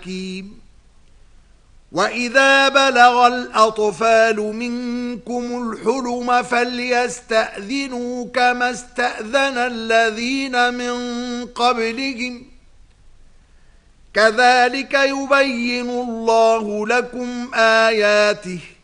حكيم. وإذا بلغ الأطفال منكم الحلم فليستأذنوا كما استأذن الذين من قبلهم كذلك يبين الله لكم آياته